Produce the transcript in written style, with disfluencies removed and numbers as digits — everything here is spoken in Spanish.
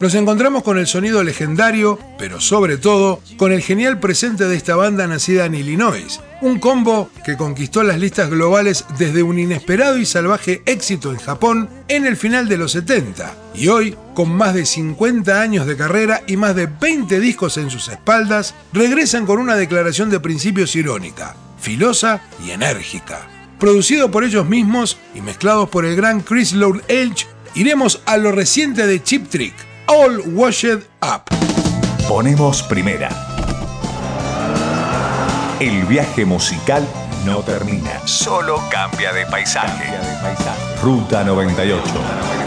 Nos encontramos con el sonido legendario, pero sobre todo con el genial presente de esta banda nacida en Illinois. Un combo que conquistó las listas globales desde un inesperado y salvaje éxito en Japón en el final de los 70. Y hoy, con más de 50 años de carrera y más de 20 discos en sus espaldas, regresan con una declaración de principios irónica, filosa y enérgica. Producido por ellos mismos y mezclados por el gran Chris Lowe-Elch, iremos a lo reciente de Cheap Trick, All Washed Up. Ponemos primera. El viaje musical no termina, solo cambia de paisaje. Ruta 98.